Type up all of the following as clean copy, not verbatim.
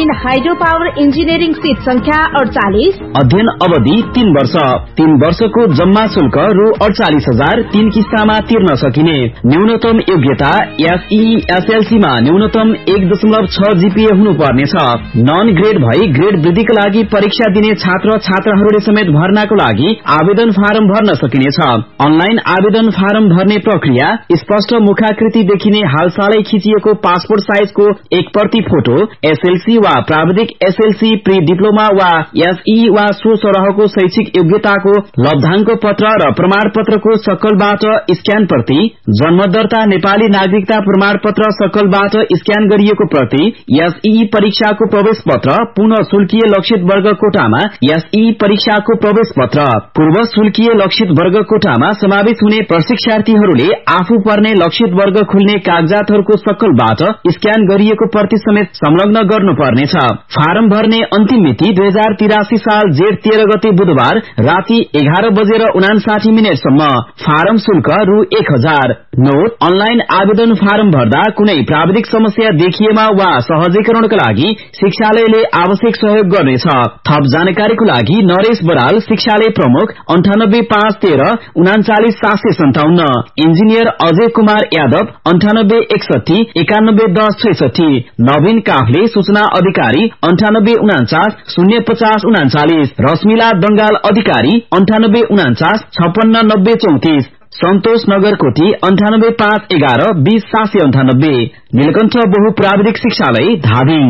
In hydro power engineering seat संख्या 48। अध्ययन अवधि 3 वर्ष। 3 वर्षको जम्मा शुल्क रु 48,000 3 किस्तामा तिर्न सकिने। न्यूनतम योग्यता SESLC मा न्यूनतम 1.6 GPA हुनुपर्नेछ। नन ग्रेड भई ग्रेड वृद्धिका लागि परीक्षा दिने छात्र छात्राहरूले समेत भर्नाको लागि आवेदन फारम भर्न सकिनेछ। अनलाइन आवेदन फारम भर्ने प्रक्रिया स्पष्ट मुखाकृति देखिने हालसालै खिचिएको पासपोर्ट साइजको 1 प्रति फोटो, SLC वा प्राविधिक SLC प्री डिप्लोमा वा SE वा सो सरहको शैक्षिक योग्यताको लब्धांक पत्र र प्रमाण पत्रको सक्कलबाट स्क्यान प्रति, जन्म दर्ता नेपाली नागरिकता प्रमाण पत्र सक्कलबाट स्क्यान गरिएको प्रति, SE परीक्षाको प्रवेश पत्र, पुनः शुल्कीय लक्षित वर्ग कोटामा SE परीक्षाको प्रवेश पत्र, पूर्व शुल्कीय लक्षित वर्ग कोटामा समावेश हुने प्रशिक्षार्थीहरूले आफू पर्ने लक्षित वर्ग खुल्ने कागजातहरूको सक्कलबाट स्क्यान गरिएको प्रति समेत संलग्न गर्नुपर्नेछ। फारम भर्ने अन्तिम मिति 2083 साल जेठ 13 गते बुधबार राति 11:59 सम्म। फारम शुल्क रु 1000। नोट: अनलाइन आवेदन फारम भर्दा कुनै प्राविधिक समस्या देखिएमा वा सहजीकरणका लागि शिक्षालयले आवश्यक सहयोग गर्नेछ। थप जानकारीको लागि नरेश बराल, शिक्षालय प्रमुख, 985113 39757। इन्जिनियर अजय कुमार यादव, 9861 911066। नवीन काफले, सूचना अधिकारी, 9849 05039। रश्मिला दंगाल, अधिकारी, 9849 569034। सन्तोष नगरकोटी, 98511 20798। नीलकण्ठ बहुप्राविधिक शिक्षालय, धादिङ।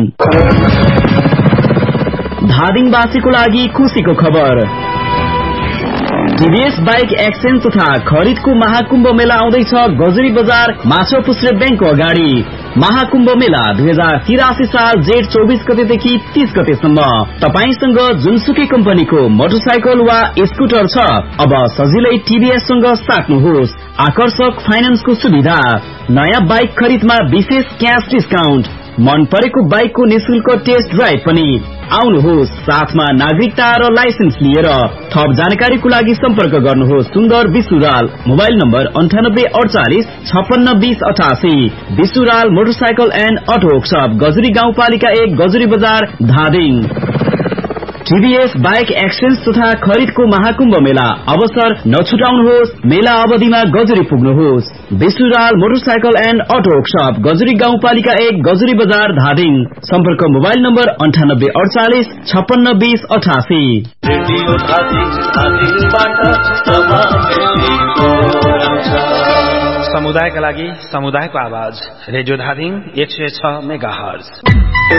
धादिङवासीको लागि खुशीको खबर। टीभीएस बाइक एक्सचेन्ज तथा खरिदको महाकुम्भ मेला आउँदैछ गजुरी बजार माछापुच्छ्रे बैंकको अगाडि। महाकुम्भ मेला 2083 साल जेठ 24 गतेदेखि 30 गतेसम्म। तपाईसँग जुनसुकै कम्पनीको मोटरसाइकल वा स्कुटर छ, अब सजिलै टीभीएस सँग साट्नुहोस्। आकर्षक फाइनान्सको सुविधा, नयाँ बाइक खरिदमा विशेष क्याश डिस्काउन्ट, मन परेको बाइकको निशुल्क टेस्ट ड्राइभ पनि। आउनुहोस्, साथमा नागरिकता र लाइसेन्स लिएर। थप जानकारीको लागि सम्पर्क गर्नुहोस् सुन्दर विसुराल, mobile number 9848 5620 88। विसुराल motorcycle and auto workshop, Gajuri गाउँपालिका 1, गजुरी बजार, धादिङ। टीभीएस बाइक एक्सचेन्ज तथा खरिदको महाकुम्भ मेला अवसर नछुटाउनुहोस्। मेला अवधिमा Gajuri पुग्नुहोस्। विसुराल motorcycle and auto workshop, Gajuri गाउँपालिका 1, गजुरी बजार, धादिङ। सम्पर्क मोबाइल नम्बर 9848 5620 88। समुदायका लागि समुदायको आवाज, रेडियो धादिङ 106 मेगाहर्ज।